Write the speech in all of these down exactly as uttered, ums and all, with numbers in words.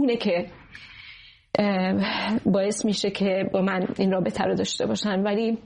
اینه که باعث میشه که با من این رابطه رو داشته باشن. ولی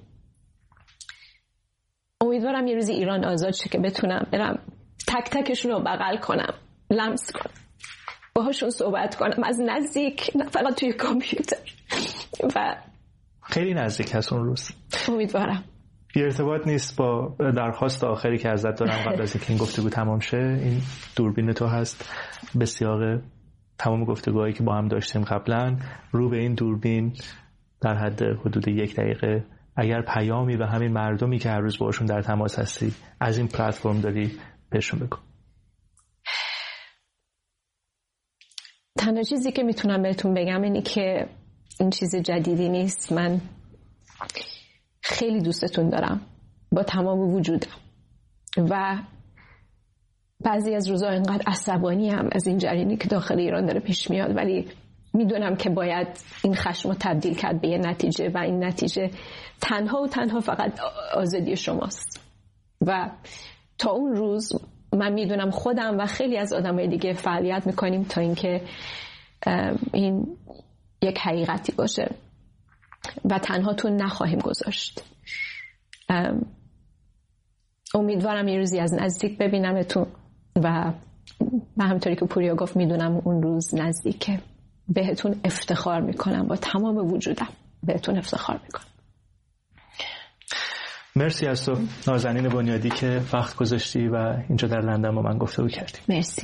امیدوارم یه روزی ایران آزاد شه که بتونم برم تک تکشون رو بغل کنم، لمس کنم، باهاشون صحبت کنم از نزدیک، نه فقط توی کامپیوتر. و خیلی نزدیک هست اون روز. امیدوارم. بی ارتباط نیست با درخواست آخری که ازت دارم قبل از اینکه این گفتگو تمام شه. این دوربین تو هست به سیاق تمام گفتگوهایی که با هم داشتیم قبلا. رو به این دوربین در حد حدود یک دقیقه اگر پیامی به همین مردمی که هر روز باشون در تماس هستی از این پلتفرم داری بهشون بگو. تنها چیزی که میتونم بهتون بگم اینی که این چیز جدیدی نیست. من خیلی دوستتون دارم با تمام وجودم و بعضی از روزا اینقدر عصبانی هم از این جریانی که داخل ایران داره پیش میاد، ولی میدونم که باید این خشم رو تبدیل کرد به یه نتیجه و این نتیجه تنها و تنها فقط آزادی شماست. و تا اون روز من میدونم خودم و خیلی از آدمای دیگه فعالیت میکنیم تا اینکه این یک حقیقتی باشه و تنها تو نخواهیم گذاشت. امیدوارم یه روزی از نزدیک ببینمتون و من همونطوری که پوریا گفت میدونم اون روز نزدیکه. بهتون افتخار میکنم، با تمام وجودم بهتون افتخار میکنم. مرسی از تو نازنین بنیادی که وقت گذاشتی و اینجا در لندن با من گفتگو کردی. مرسی.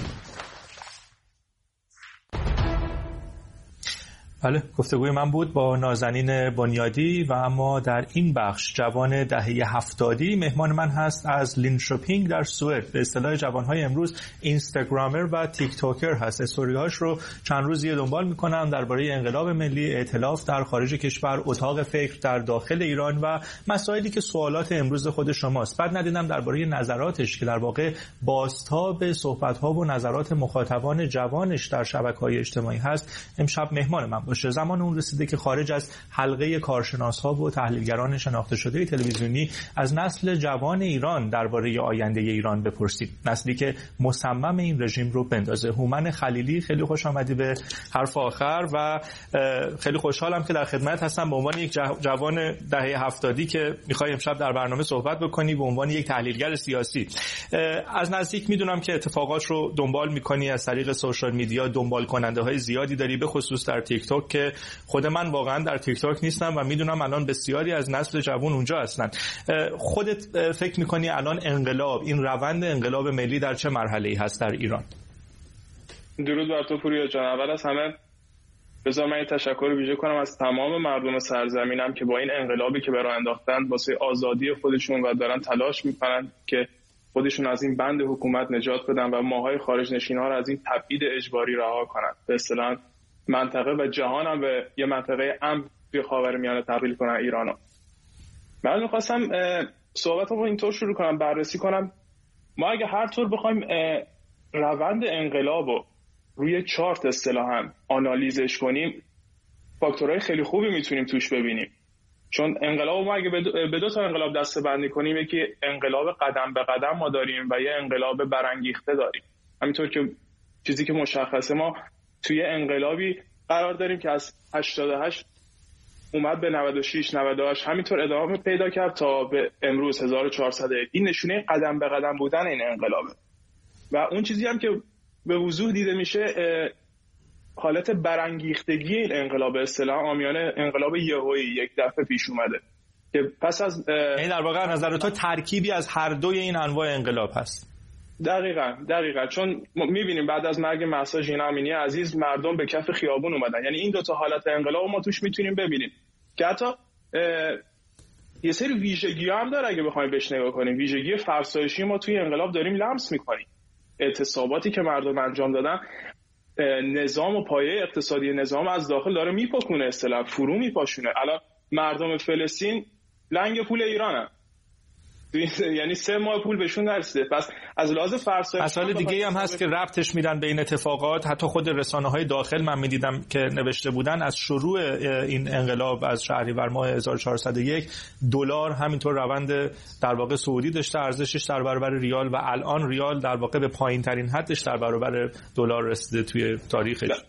بله، گفتگوی من بود با نازنین بنیادی و اما در این بخش جوان دهه هفتادی مهمان من هست از لینشوپینگ در سوئد. به اصطلاح جوانهای امروز اینستاگرامر و تیک توکر هست. استوری‌هاش رو چند روزی دنبال می‌کنم درباره انقلاب ملی، ائتلاف در خارج کشور، اتاق فکر در داخل ایران و مسائلی که سوالات امروز خود شماست. بعد ندیدم درباره نظراتش که در واقع بازتاب صحبت‌ها و نظرات مخاطبان جوانش در شبکه‌های اجتماعی هست. امشب مهمان من باشه. زمان اون رسیده که خارج از حلقه کارشناس‌ها و تحلیلگران شناخته شده تلویزیونی از نسل جوان ایران درباره آینده ایران بپرسیم. نسلی که مصمم این رژیم رو بندازه. هومن خلیلی، خیلی خوش آمدی به حرف آخر و خیلی خوشحالم که در خدمت هستم به عنوان یک جوان دهه هفتادی که می‌خوای امشب در برنامه صحبت بکنی به عنوان یک تحلیلگر سیاسی. از نزدیک میدونم که اتفاقات رو دنبال می‌کنی، از طریق سوشال میدیا دنبال کننده‌های زیادی داری، به خصوص در تیک توک که خود من واقعا در تیک توک نیستم و میدونم الان بسیاری از نسل جوان اونجا هستن. خودت فکر میکنی الان انقلاب، این روند انقلاب ملی در چه مرحله‌ای هست در ایران؟ درود بر تو پوریا جان. اول از همه بذار من تشکر ویژه کنم از تمام مردم سرزمینم که با این انقلابی که برای انداختن واسه آزادی خودشون و دارن تلاش میکنن که خودشون از این بند حکومت نجات بدن و ماهای خارج نشین‌ها رو از این تبعید اجباری رها کنن. به اصطلاح منطقه و جهان هم به یه منطقه امن توی خاورمیانه تبدیل کنن ایرانو. من می‌خواستم صحبتمو اینطور شروع کنم، بررسی کنم ما اگه هر طور بخوایم روند انقلابو روی چارت اصطلاحاً آنالیزش کنیم، فاکتورهای خیلی خوبی میتونیم توش ببینیم. چون انقلاب ما اگه به دو تا انقلاب دسته‌بندی کنیم، یکی انقلاب قدم به قدم ما داریم و یه انقلاب برانگیخته داریم. همینطور که چیزی که مشخصه ما توی انقلابی قرار داریم که از هشتاد و هشت اومد به نود و شش نود و هشت همینطور ادامه پیدا کرد تا به امروز هزار و چهارصد و یک. این نشونه قدم به قدم بودن این انقلابه. و اون چیزی هم که به وضوح دیده میشه حالت برانگیختگی این انقلاب، اصطلاح عامیانه انقلاب یهویی یک دفعه پیش اومده که پس از این در واقع نظر تو ترکیبی از هر دوی این انواع انقلاب هست. دقیقاً دقیقاً چون می‌بینیم بعد از مرگ مهسا ژینا امینی عزیز مردم به کف خیابون اومدن. یعنی این دو تا حالت انقلاب ما توش میتونیم ببینیم که حتی یه سری ویژگی‌ها هم داره. اگه بخوایم بهش نگاه کنیم، ویژگی فرسایشی ما توی انقلاب داریم لمس می‌کنیم. اعتصاباتی که مردم انجام دادن، نظام و پایه اقتصادی نظام از داخل داره میپکونه، اصطلاح فرو میپاشونه. الان مردم فلسطین لنگ پول ایرانن، یعنی سه ماه پول بهشون نرسیده. پس از لحاظ فرسایشی مسائل دیگه هم هست که ربطش میدن به این اتفاقات. حتی خود رسانه‌های داخل من میدیدم که نوشته بودن از شروع این انقلاب از شهریور ماه هزار و چهارصد و یک دلار همینطور روند در واقع صعودی داشته، ارزشش در برابر ریال و الان ریال در واقع به پایین ترین حدش در برابر دلار رسیده توی تاریخش.